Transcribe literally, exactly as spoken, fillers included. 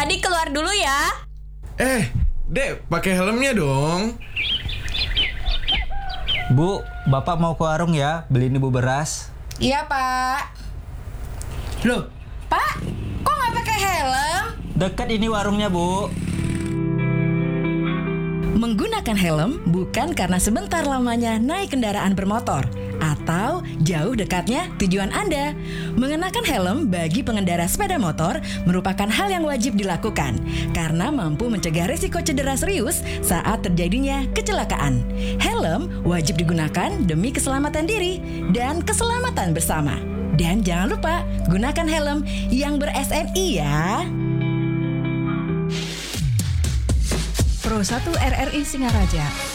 Adi keluar dulu ya. Eh, Dek, pakai helmnya dong. Bu, Bapak mau ke warung ya, beliin Ibu beras. Iya, Pak. Loh, Pak, kok nggak pakai helm? Dekat ini warungnya, Bu. Menggunakan helm bukan karena sebentar lamanya naik kendaraan bermotor atau jauh dekatnya tujuan Anda. Mengenakan helm bagi pengendara sepeda motor merupakan hal yang wajib dilakukan karena mampu mencegah risiko cedera serius saat terjadinya kecelakaan. Helm wajib digunakan demi keselamatan diri dan keselamatan bersama. Dan jangan lupa gunakan helm yang ber-S N I ya. Pro satu R R I Singaraja